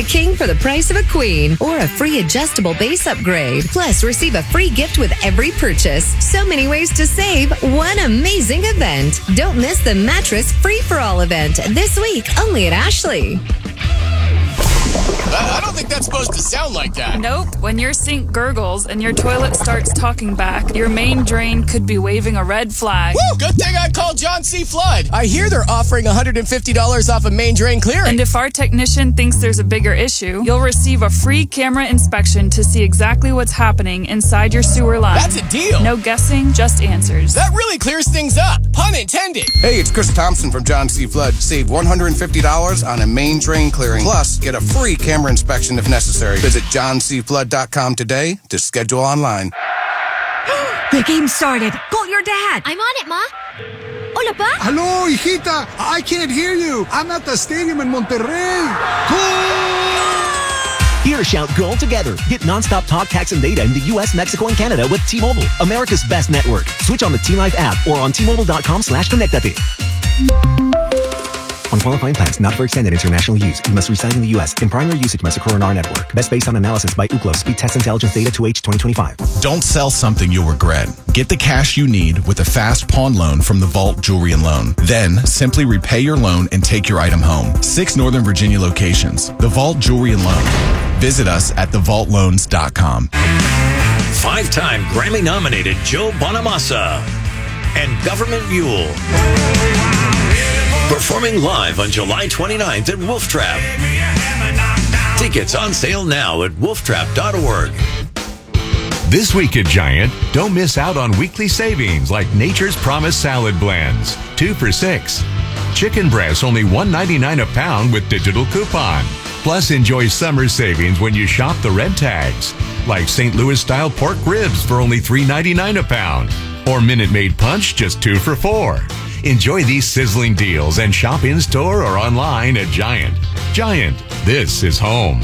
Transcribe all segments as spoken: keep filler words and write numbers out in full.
a king for the price of a queen or a free adjustable base upgrade. Plus, receive a free gift with every purchase. So many ways to save. One amazing event. Don't miss the Mattress Free-for-All event this week only at Ashley. I, I don't think that's supposed to sound like that. Nope. When your sink gurgles and your toilet starts talking back, your main drain could be waving a red flag. Woo! Good thing I called John C. Flood. I hear they're offering one hundred fifty dollars off of main drain clearing. And if our technician thinks there's a bigger issue, you'll receive a free camera inspection to see exactly what's happening inside your sewer line. That's a deal. No guessing, just answers. That really clears things up. Pun intended. Hey, it's Chris Thompson from John C. Flood. Save one hundred fifty dollars on a main drain clearing. Plus, get a free camera inspection if necessary. Visit john c flood dot com today to schedule online. The game started. Call your dad. I'm on it, Ma. Hola, Pa. Hello, hijita. I can't hear you. I'm at the stadium in Monterrey. Goal! Here, shout goal together. Get nonstop talk, text, and data in the U S, Mexico, and Canada with T-Mobile, America's best network. Switch on the T-Life app or on T Mobile dot com slash connectate. On qualifying plans not for extended international use, you must reside in the U S. In primary usage must occur on our network. Best based on analysis by Ookla. Speed Test Intelligence Data two H twenty twenty-five. Don't sell something you'll regret. Get the cash you need with a fast pawn loan from the Vault Jewelry and Loan. Then, simply repay your loan and take your item home. Six Northern Virginia locations. The Vault Jewelry and Loan. Visit us at the vault loans dot com. Five-time Grammy-nominated Joe Bonamassa and Government Mule. Performing live on July twenty-ninth at Wolf Trap. Tickets on sale now at wolf trap dot org. This week at Giant, don't miss out on weekly savings like Nature's Promise salad blends, two for six. Chicken breasts only one ninety-nine a pound with digital coupon. Plus, enjoy summer savings when you shop the red tags, like Saint Louis-style pork ribs for only three ninety-nine a pound, or Minute Maid Punch just two for four. Enjoy these sizzling deals and shop in-store or online at Giant. Giant, this is home.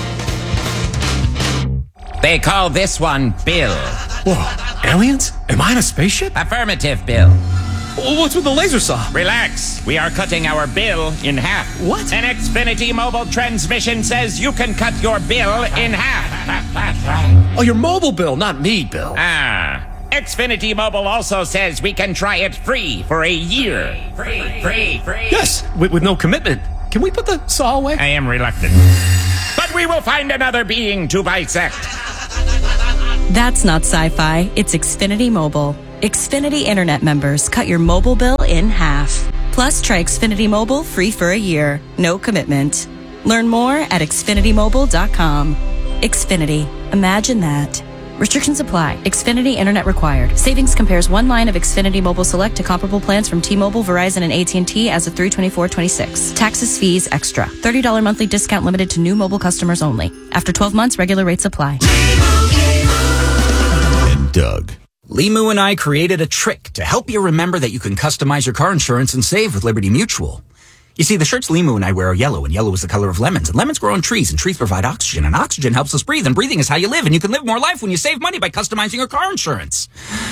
They call this one Bill. Whoa, aliens? Am I in a spaceship? Affirmative, Bill. What's with the laser saw? Relax. We are cutting our bill in half. What? An Xfinity mobile transmission says you can cut your bill in half. Oh, your mobile bill, not me, Bill. Ah. Xfinity Mobile also says we can try it free for a year. Free, free, free. Yes, with, with no commitment. Can we put the saw away? I am reluctant. But we will find another being to bisect. That's not sci-fi. It's Xfinity Mobile. Xfinity Internet members cut your mobile bill in half. Plus, try Xfinity Mobile free for a year. No commitment. Learn more at xfinity mobile dot com. Xfinity. Imagine that. Restrictions apply. Xfinity Internet required. Savings compares one line of Xfinity Mobile Select to comparable plans from T-Mobile, Verizon, and A T and T as of three twenty-four twenty-six. Taxes, fees, extra. thirty dollars monthly discount limited to new mobile customers only. After twelve months, regular rates apply. And Doug. Limu and I created a trick to help you remember that you can customize your car insurance and save with Liberty Mutual. You see, the shirts Limu and I wear are yellow, and yellow is the color of lemons, and lemons grow on trees, and trees provide oxygen, and oxygen helps us breathe, and breathing is how you live, and you can live more life when you save money by customizing your car insurance.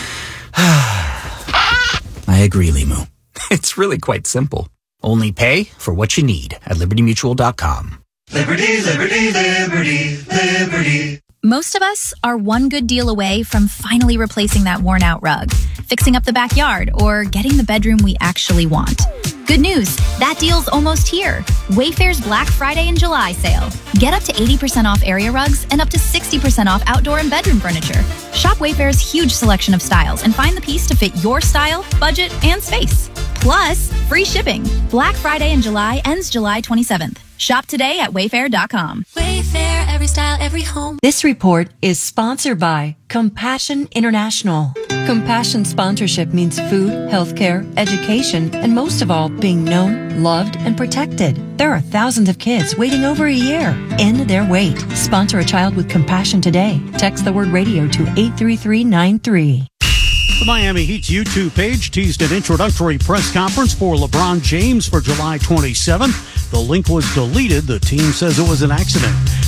I agree, Limu. It's really quite simple. Only pay for what you need at liberty mutual dot com. Liberty, liberty, liberty, liberty. Most of us are one good deal away from finally replacing that worn-out rug, fixing up the backyard, or getting the bedroom we actually want. Good news, that deal's almost here. Wayfair's Black Friday and July sale. Get up to eighty percent off area rugs and up to sixty percent off outdoor and bedroom furniture. Shop Wayfair's huge selection of styles and find the piece to fit your style, budget, and space. Plus, free shipping. Black Friday in July ends July twenty-seventh. Shop today at wayfair dot com. Wayfair, every style, every home. This report is sponsored by Compassion International. Compassion sponsorship means food, healthcare, education, and most of all, being known, loved, and protected. There are thousands of kids waiting over a year. End their wait. Sponsor a child with compassion today. Text the word radio to eight three three nine three. The Miami Heat's YouTube page teased an introductory press conference for LeBron James for July twenty-seventh. The link was deleted. The team says it was an accident.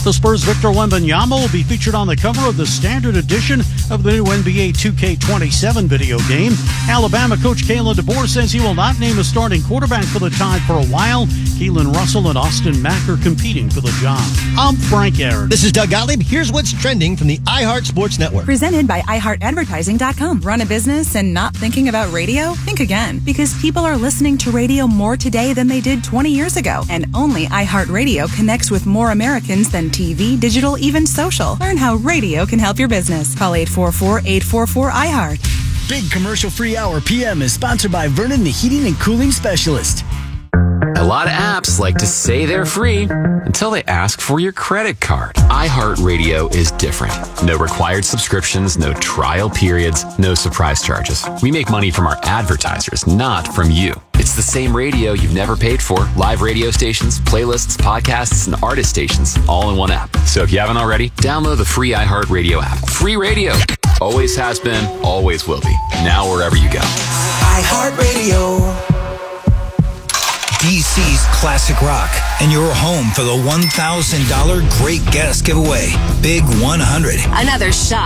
The Spurs' Victor Wembanyama will be featured on the cover of the standard edition of the new N B A two K twenty-seven video game. Alabama coach Kalen DeBoer says he will not name a starting quarterback for the Tide for a while. Keelan Russell and Austin Mack are competing for the job. I'm Frank Aaron. This is Doug Gottlieb. Here's what's trending from the iHeart Sports Network. Presented by i heart advertising dot com. Run a business and not thinking about radio? Think again. Because people are listening to radio more today than they did twenty years ago. And only iHeartRadio connects with more Americans than T V, digital, even social. Learn how radio can help your business. Call eight four four, eight four four, I heart. Big Commercial Free Hour P M is sponsored by Vernon, the heating and cooling specialist. A lot of apps like to say they're free until they ask for your credit card. iHeartRadio is different. No required subscriptions, no trial periods, no surprise charges. We make money from our advertisers, not from you. It's the same radio you've never paid for. Live radio stations, playlists, podcasts, and artist stations all in one app. So if you haven't already, download the free iHeartRadio app. Free radio. Always has been, always will be. Now wherever you go. iHeartRadio. D C's Classic Rock, and you're home for the one thousand dollars Great Guest Giveaway. Big one hundred. Another shot.